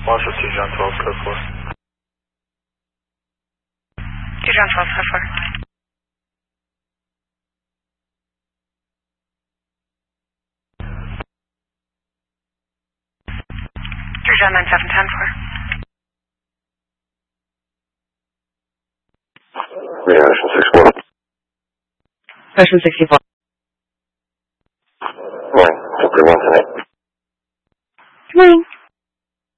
Marshall 2 John 12, code 4. 2 John 12, code 4. 3 John 9, 7, 10, 4. Yeah, Ocean 64. Ocean 64.